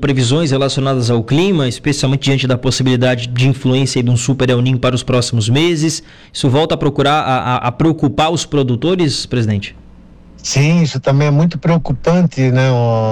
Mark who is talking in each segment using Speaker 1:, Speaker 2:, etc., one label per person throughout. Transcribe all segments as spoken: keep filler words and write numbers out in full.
Speaker 1: previsões relacionadas ao clima, especialmente diante da possibilidade de influência de um super El Niño para os próximos meses? Isso volta a procurar, a, a preocupar os produtores, presidente?
Speaker 2: Sim, isso também é muito preocupante, né?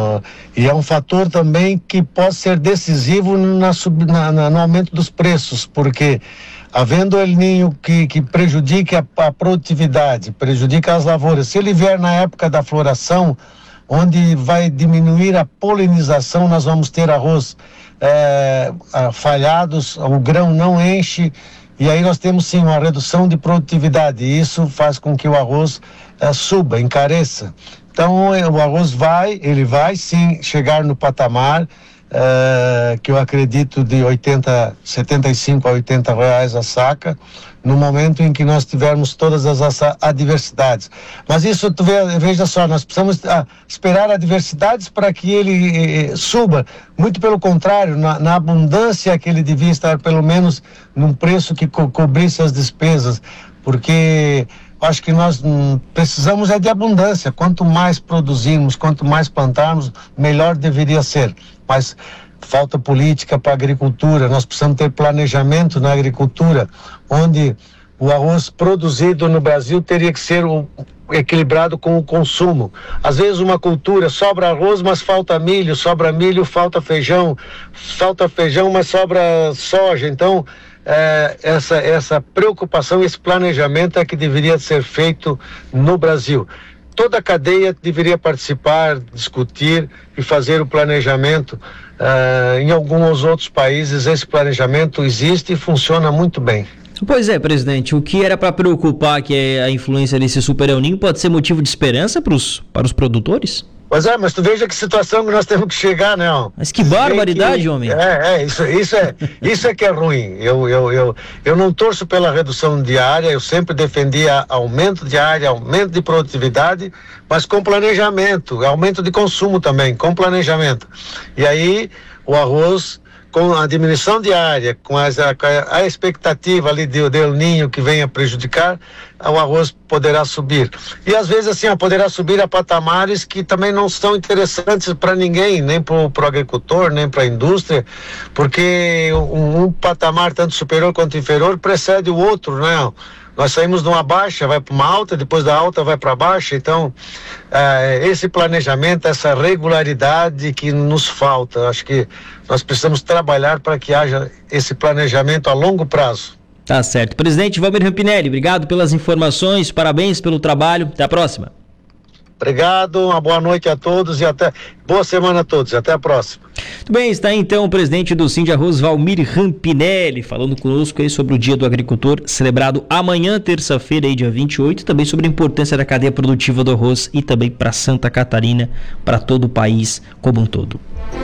Speaker 2: E é um fator também que pode ser decisivo na, sub, na, na, no aumento dos preços, porque havendo El Niño que, que prejudique a, a produtividade, prejudica as lavouras, se ele vier na época da floração, onde vai diminuir a polinização, nós vamos ter arroz é, falhados, o grão não enche, e aí nós temos sim uma redução de produtividade, e isso faz com que o arroz é, suba, encareça. Então é, o arroz vai, ele vai sim chegar no patamar é, que eu acredito de oitenta, setenta e cinco a oitenta reais a saca, no momento em que nós tivermos todas as adversidades. Mas isso, tu vê, veja só, nós precisamos ah, esperar adversidades para que ele eh, suba. Muito pelo contrário, na, na abundância que ele devia estar, pelo menos num preço que co- cobrisse as despesas, porque acho que nós hum, precisamos é de abundância. Quanto mais produzirmos, quanto mais plantarmos, melhor deveria ser. Mas falta política para a agricultura, nós precisamos ter planejamento na agricultura, onde o arroz produzido no Brasil teria que ser o, equilibrado com o consumo. Às vezes uma cultura sobra arroz, mas falta milho, sobra milho, falta feijão, falta feijão, mas sobra soja. Então, é, essa, essa preocupação, esse planejamento é que deveria ser feito no Brasil. Toda a cadeia deveria participar, discutir e fazer o planejamento. Uh, em alguns outros países esse planejamento existe e funciona muito bem.
Speaker 1: Pois é, presidente, o que era para preocupar, que é a influência desse super El Niño, pode ser motivo de esperança pros, para os produtores?
Speaker 2: Pois é, mas tu veja que situação que nós temos que chegar, né? Ó.
Speaker 1: Mas que barbaridade, que, homem.
Speaker 2: É, é, isso, isso é, isso é que é ruim. Eu, eu, eu, eu não torço pela redução de área, eu sempre defendia aumento de área, aumento de produtividade, mas com planejamento, aumento de consumo também, com planejamento. E aí, o arroz, com a diminuição de área, com a, a, a expectativa ali de, de El Niño que venha prejudicar, o arroz poderá subir. E às vezes assim, ó, poderá subir a patamares que também não são interessantes para ninguém, nem para o agricultor, nem para a indústria, porque um, um patamar tanto superior quanto inferior precede o outro, né? Nós saímos de uma baixa, vai para uma alta, depois da alta vai para baixa, então eh, esse planejamento, essa regularidade que nos falta, acho que nós precisamos trabalhar para que haja esse planejamento a longo prazo.
Speaker 1: Tá certo. Presidente Valmir Rampinelli, obrigado pelas informações, parabéns pelo trabalho, até a próxima.
Speaker 2: Obrigado, uma boa noite a todos e até boa semana a todos, até a próxima.
Speaker 1: Muito bem, está aí então o presidente do Sindiarroz, Valmir Rampinelli, falando conosco aí sobre o Dia do Agricultor, celebrado amanhã, terça-feira, aí, dia vinte e oito, e também sobre a importância da cadeia produtiva do arroz e também para Santa Catarina, para todo o país como um todo.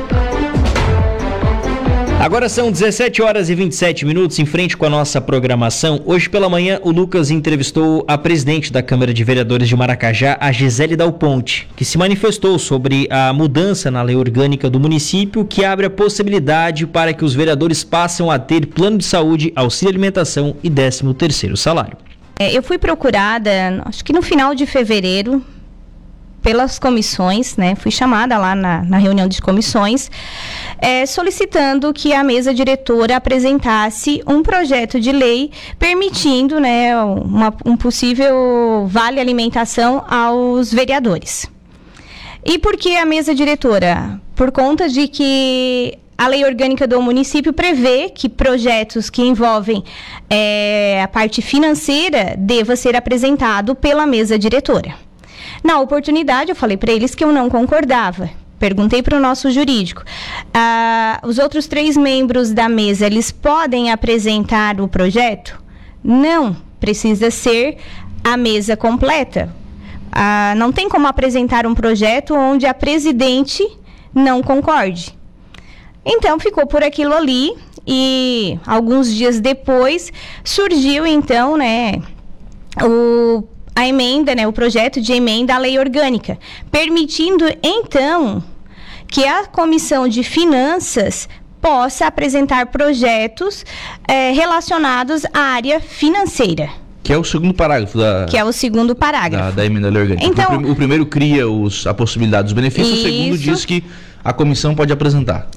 Speaker 1: Agora são dezessete horas e vinte e sete minutos, em frente com a nossa programação. Hoje pela manhã o Lucas entrevistou a presidente da Câmara de Vereadores de Maracajá, a Gisele Dal Ponte, que se manifestou sobre a mudança na lei orgânica do município, que abre a possibilidade para que os vereadores passem a ter plano de saúde, auxílio alimentação e décimo terceiro salário.
Speaker 3: É, eu fui procurada, acho que no final de fevereiro, pelas comissões, né? Fui chamada lá na, na reunião de comissões, é, solicitando que a mesa diretora apresentasse um projeto de lei permitindo, né, uma, um possível vale alimentação aos vereadores. E por que a mesa diretora? Por conta de que a lei orgânica do município prevê que projetos que envolvem é, a parte financeira deva ser apresentado pela mesa diretora. Na oportunidade, eu falei para eles que eu não concordava. Perguntei para o nosso jurídico. Ah, os outros três membros da mesa, eles podem apresentar o projeto? Não, precisa ser a mesa completa. Ah, não tem como apresentar um projeto onde a presidente não concorde. Então, ficou por aquilo ali e alguns dias depois surgiu, então, né, o a emenda, né, o projeto de emenda à lei orgânica, permitindo, então, que a Comissão de Finanças possa apresentar projetos eh, relacionados à área financeira.
Speaker 4: Que é o segundo parágrafo da...
Speaker 3: Que é o segundo parágrafo.
Speaker 4: Da, da emenda à lei orgânica.
Speaker 3: Então,
Speaker 4: o, prim, o primeiro cria os, a possibilidade dos benefícios,
Speaker 3: isso.
Speaker 4: O segundo diz que a comissão pode apresentar.